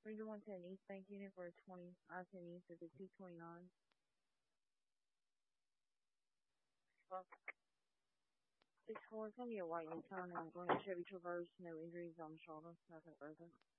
Ranger 110 East Bank Unit for 20 I-10 East at the 229. Well, 6-4, it's going to be a white Nissan and I'm going to Chevy Traverse, no injuries on the shoulder, nothing further.